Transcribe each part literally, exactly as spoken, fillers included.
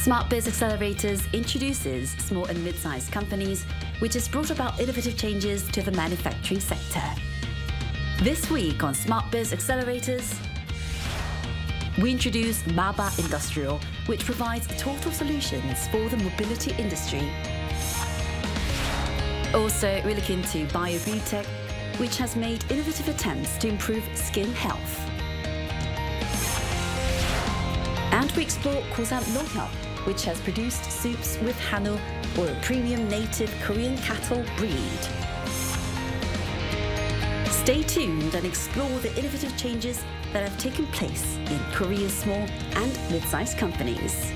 SmartBiz Accelerators introduces small and mid-sized companies, which has brought about innovative changes to the manufacturing sector. This week on SmartBiz Accelerators, we introduce Maba Industrial, which provides total solutions for the mobility industry. Also, we look into BioBeauTech, which has made innovative attempts to improve skin health. And we explore Kosam Nonhyuk, which has produced soups with Hanu, or a premium native Korean cattle breed. Stay tuned and explore the innovative changes that have taken place in Korea's small and mid-sized companies.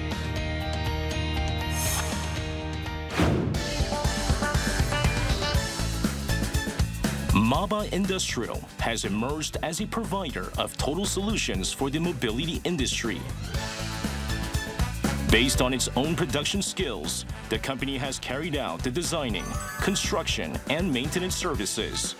Maba Industrial has emerged as a provider of total solutions for the mobility industry. Based on its own production skills, the company has carried out the designing, construction, and maintenance services.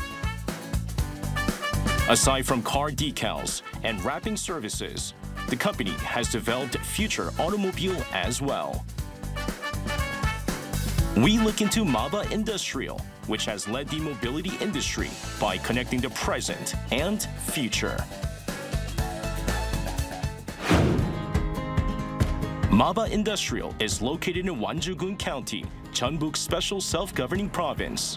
Aside from car decals and wrapping services, the company has developed future automobile as well. We look into Maba Industrial, which has led the mobility industry by connecting the present and future. Maba Industrial is located in Wonju-gun County, Jeonbuk Special Self-Governing Province.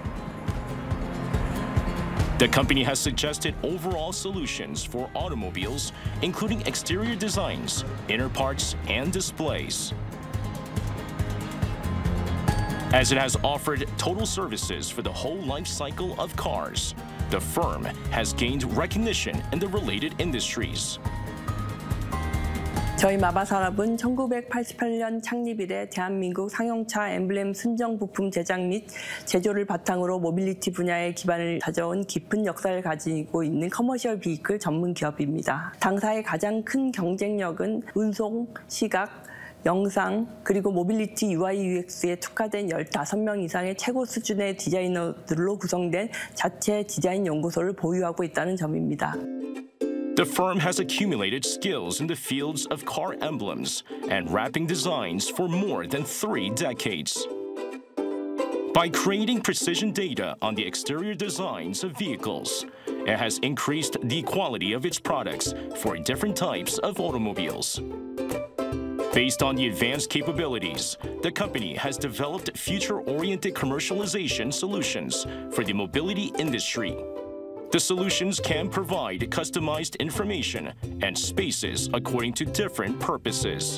The company has suggested overall solutions for automobiles, including exterior designs, inner parts, and displays. As it has offered total services for the whole life cycle of cars, the firm has gained recognition in the related industries. 저희 마바산업은 천구백팔십팔 년 창립 이래 대한민국 상용차 엠블렘 순정 부품 제작 및 제조를 바탕으로 모빌리티 분야에 기반을 다져온 깊은 역사를 가지고 있는 커머셜 비이클 전문 기업입니다. 당사의 가장 큰 경쟁력은 운송, 시각, 영상, 그리고 모빌리티 유아이 유엑스에 특화된 열다섯 명 이상의 최고 수준의 디자이너들로 구성된 자체 디자인 연구소를 보유하고 있다는 점입니다. The firm has accumulated skills in the fields of car emblems and wrapping designs for more than three decades. By creating precision data on the exterior designs of vehicles, it has increased the quality of its products for different types of automobiles. Based on the advanced capabilities, the company has developed future-oriented commercialization solutions for the mobility industry. The solutions can provide customized information and spaces according to different purposes.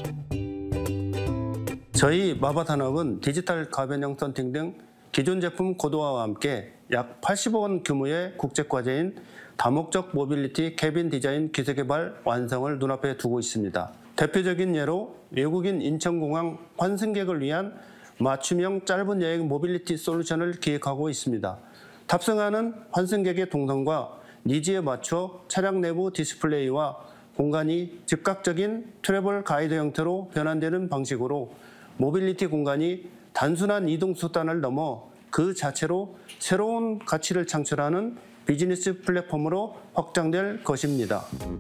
저희 마바산업은 디지털 가변형 썬팅 등 기존 제품 고도화와 함께 약 팔십억 원 규모의 국제과제인 다목적 모빌리티 캐빈 디자인 기술개발 완성을 눈앞에 두고 있습니다. 대표적인 예로 외국인 인천공항 환승객을 위한 맞춤형 짧은 여행 모빌리티 솔루션을 기획하고 있습니다. 탑승하는 환승객의 동선과 니즈에 맞춰 차량 내부 디스플레이와 공간이 즉각적인 트래블 가이드 형태로 변환되는 방식으로 모빌리티 공간이 단순한 이동 수단을 넘어 그 자체로 새로운 가치를 창출하는 비즈니스 플랫폼으로 확장될 것입니다.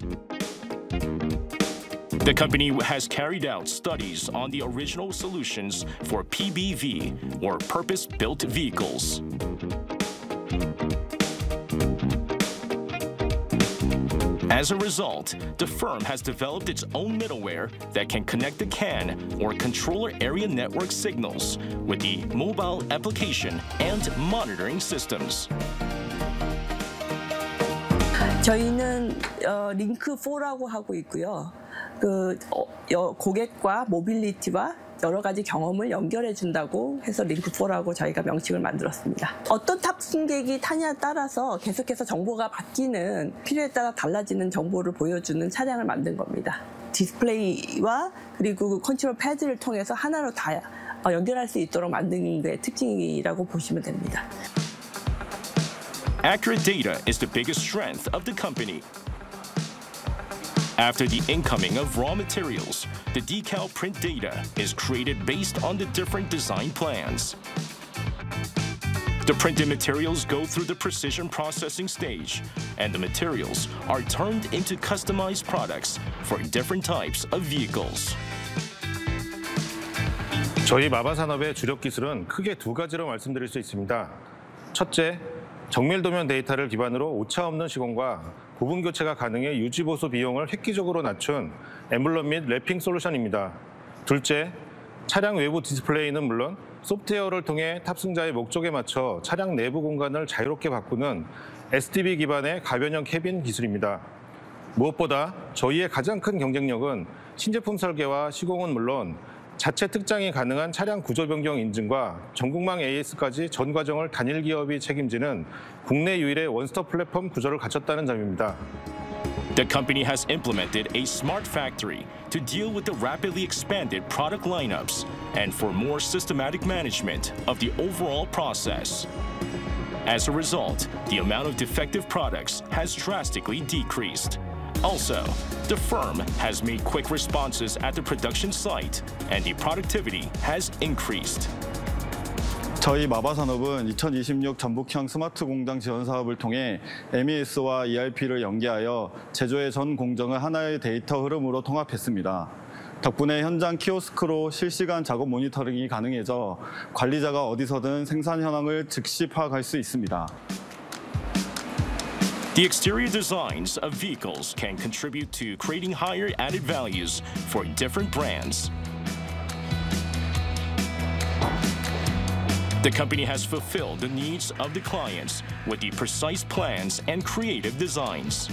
The company has carried out studies on the original solutions for P B V, or purpose-built vehicles. As a result, the firm has developed its own middleware that can connect the C A N, or controller area network signals, with the mobile application and monitoring systems. 저희는 어, 링크 사라고 하고 있고요. 그 어, 여, 고객과 모빌리티와 여러 가지 경험을 연결해 준다고 해서 링크 사라고 저희가 명칭을 만들었습니다. 어떤 탑승객이 타냐에 따라서 계속해서 정보가 바뀌는, 필요에 따라 달라지는 정보를 보여주는 차량을 만든 겁니다. 디스플레이와 그리고 컨트롤 패드를 통해서 하나로 다 연결할 수 있도록 만든 게 특징이라고 보시면 됩니다. Accurate data is the biggest strength of the company. After the incoming of raw materials, the decal print data is created based on the different design plans. The printed materials go through the precision processing stage, and the materials are turned into customized products for different types of vehicles. 저희 마바산업의 주력 기술은 크게 두 가지로 말씀드릴 수 있습니다. 첫째, 정밀 도면 데이터를 기반으로 오차 없는 시공과 부분 교체가 가능해 유지 보수 비용을 획기적으로 낮춘 엠블럼 및 랩핑 솔루션입니다. 둘째, 차량 외부 디스플레이는 물론 소프트웨어를 통해 탑승자의 목적에 맞춰 차량 내부 공간을 자유롭게 바꾸는 에스디비 기반의 가변형 캐빈 기술입니다. 무엇보다 저희의 가장 큰 경쟁력은 신제품 설계와 시공은 물론 자체 특장이 가능한 차량 구조 변경 인증과 전국망 에이에스까지 전 과정을 단일 기업이 책임지는 국내 유일의 원스톱 플랫폼 구조를 갖췄다는 점입니다. The company has implemented a smart factory to deal with the rapidly expanded product lineups and for more systematic management of the overall process. As a result, the amount of defective products has drastically decreased. Also, the firm has made quick responses at the production site, and the productivity has increased. 저희 마바산업은 이천이십육 전북형 스마트 공장 지원 사업을 통해 엠이에스와 이알피를 연계하여 제조의 전 공정을 하나의 데이터 흐름으로 통합했습니다. 덕분에 현장 키오스크로 실시간 작업 모니터링이 가능해져 관리자가 어디서든 생산 현황을 즉시 파악할 수 있습니다. The exterior designs of vehicles can contribute to creating higher added values for different brands. The company has fulfilled the needs of the clients with the precise plans and creative designs.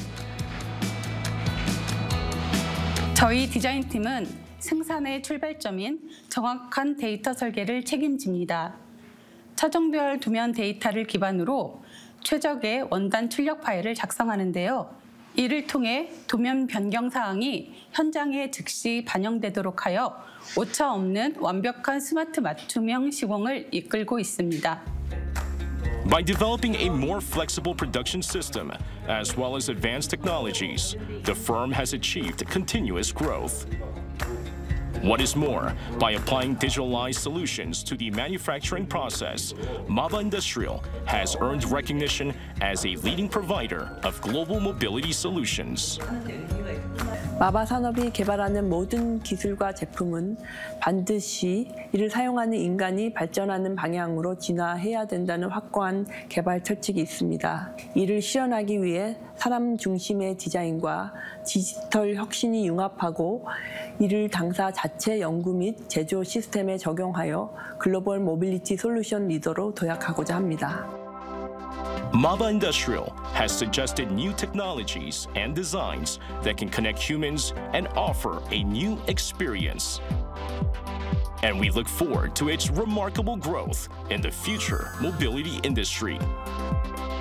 저희 디자인팀은 생산의 출발점인 정확한 데이터 설계를 책임집니다. 차종별 도면 데이터를 기반으로 최적의 원단 출력 파일을 작성하는데요. 이를 통해 도면 변경 사항이 현장에 즉시 반영되도록 하여 오차 없는 완벽한 스마트 맞춤형 시공을 이끌고 있습니다. By developing a more flexible production system, as well as advanced technologies, the firm has achieved continuous growth. What is more, by applying digitalized solutions to the manufacturing process, Maba Industrial has earned recognition as a leading provider of global mobility solutions. 마바산업이 개발하는 모든 기술과 제품은 반드시 이를 사용하는 인간이 발전하는 방향으로 진화해야 된다는 확고한 개발 철칙이 있습니다. 이를 실현하기 위해 사람 중심의 디자인과 디지털 혁신이 융합하고 이를 당사 자체 연구 및 제조 시스템에 적용하여 글로벌 모빌리티 솔루션 리더로 도약하고자 합니다. Maba Industrial has suggested new technologies and designs that can connect humans and offer a new experience. And we look forward to its remarkable growth in the future mobility industry.